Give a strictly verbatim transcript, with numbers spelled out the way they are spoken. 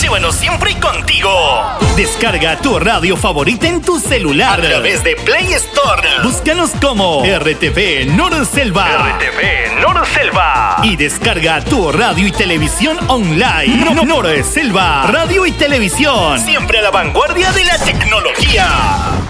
llévanos siempre contigo. Descarga tu radio favorita en tu celular a través de Play Store. Búscanos como R T V Norselva. R T V Norselva. Y descarga tu radio y televisión online. No, Norselva. Radio y televisión. Siempre a la vanguardia de la tecnología.